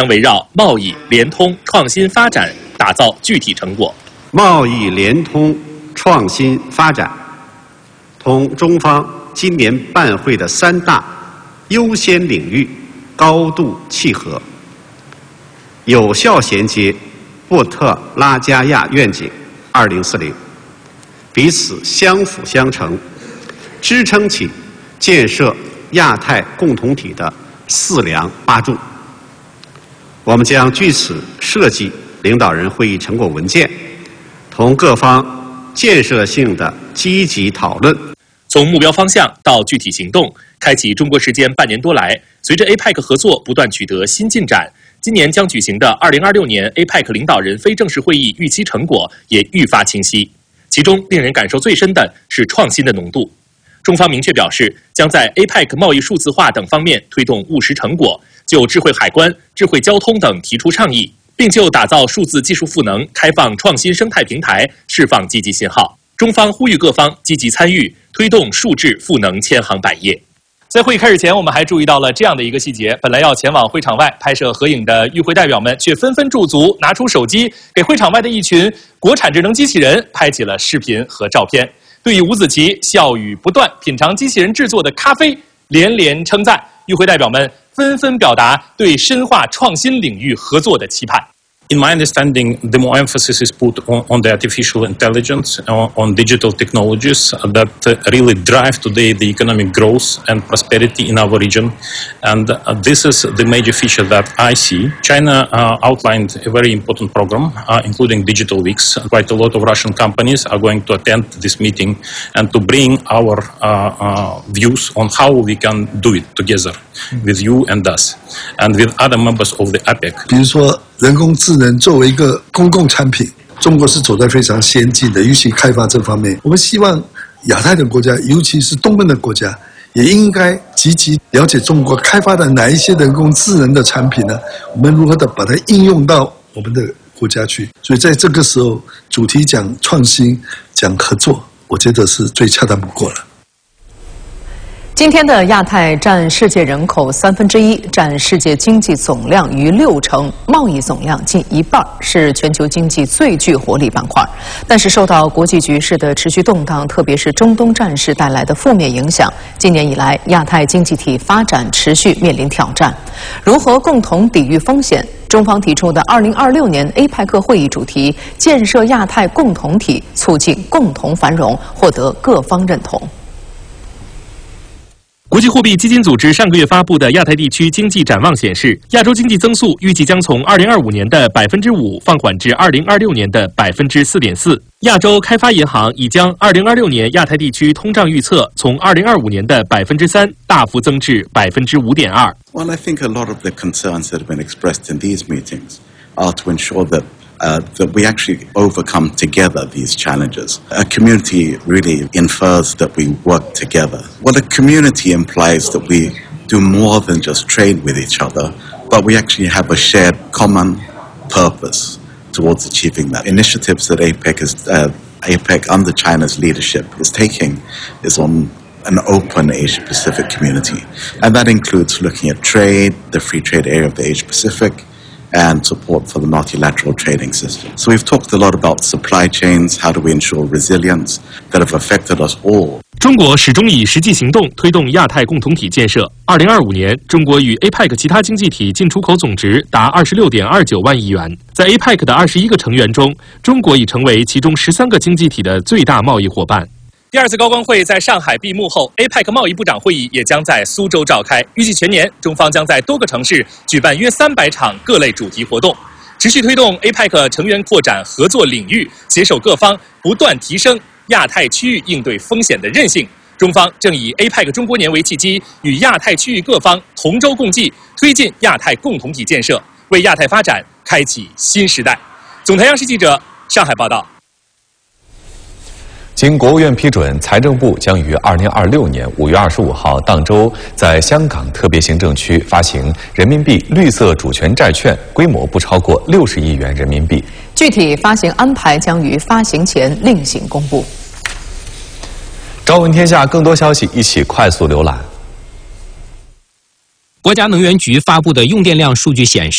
将围绕贸易、联通、创新发展打造具体成果。 贸易联通、创新发展，同中方今年办会的3大优先领域高度契合，有效衔接布特拉加亚愿景2040，彼此相辅相成，支撑起建设亚太共同体的4梁8柱。我们将据此设计领导人会议成果文件，同各方建设性的积极讨论。 从目标方向到具体行动，开启中国时间半年多来，随着 APEC 合作不断取得新进展，今年将举行的2026年 APEC 领导人非正式会议预期成果也愈发清晰。其中令人感受最深的是创新的浓度。中方明确表示，将在 APEC 贸易数字化等方面推动务实成果，就智慧海关、智慧交通等提出倡议，并就打造数字技术赋能、开放创新生态平台释放积极信号。中方呼吁各方积极参与，推动数智赋能千行百业。在会议开始前，我们还注意到了这样的一个细节：本来要前往会场外拍摄合影的与会代表们，却纷纷驻足，拿出手机给会场外的一群国产智能机器人拍起了视频和照片。对于吴子琪笑语不断品尝机器人制作的咖啡，连连称赞。与会代表们纷纷表达对深化创新领域合作的期盼。 In my understanding, the more emphasis is put on the artificial intelligence, on digital technologies that really drive today the economic growth and prosperity in our region. And this is the major feature that I see. China outlined a very important program, including Digital Weeks. Quite a lot of Russian companies are going to attend this meeting and to bring our views on how we can do it together with you and us, and with other members of the APEC. 比如说人工智能作为一个公共产品，中国是走在非常先进的，尤其开发这方面。我们希望亚太的国家，尤其是东盟的国家，也应该积极了解中国开发的哪一些人工智能的产品呢？我们如何的把它应用到我们的国家去？所以在这个时候，主题讲创新、讲合作，我觉得是最恰当不过了。 今天的亚太占世界人口1/3，占世界经济总量逾60%，贸易总量近1半，是全球经济最具活力板块。但是受到国际局势的持续动荡，特别是中东战事带来的负面影响，今年以来亚太经济体发展持续面临挑战。如何共同抵御风险？中方提出的2026年 APEC 会议主题“建设亚太共同体，促进共同繁荣”获得各方认同。 国际货币基金组织上个月发布的亚太地区经济展望显示，亚洲经济增速预计将从2025年的5%放缓至2026年的4.4%。亚洲开发银行已将2026年亚太地区通胀预测从2025年的3%大幅增至5.2%。 Well, I think a lot of the concerns that have been expressed in these meetings are to ensure that we actually overcome together these challenges. A community really infers that we work together. Well, a community implies that we do more than just trade with each other, but we actually have a shared common purpose towards achieving that. Initiatives that APEC under China's leadership is taking is on an open Asia-Pacific community. And that includes looking at trade, the free trade area of the Asia-Pacific, and support for the multilateral trading system. So we've talked a lot about supply chains, how do we ensure resilience that have affected us all. 中国始终以实际行动推动亚太共同体建设。2025年，中国与 APEC 其他经济体进出口总值达26.29万亿元。在 APEC 的21个成员中，中国已成为其中13个经济体的最大贸易伙伴。第2次高峰会在上海闭幕后 ，APEC 贸易部长会议也将在苏州召开。预计全年，中方将在多个城市举办约300场各类主题活动，持续推动 APEC 成员扩展合作领域，携手各方不断提升亚太区域应对风险的韧性。中方正以 APEC 中国年为契机，与亚太区域各方同舟共济，推进亚太共同体建设，为亚太发展开启新时代。总台央视记者上海报道。 经国务院批准，财政部将于2026年5月25号当周在香港特别行政区发行人民币绿色主权债券，规模不超过60亿元人民币。 具体发行安排将于发行前另行公布。 朝闻天下更多消息一起快速浏览。 国家能源局发布的用电量数据显示，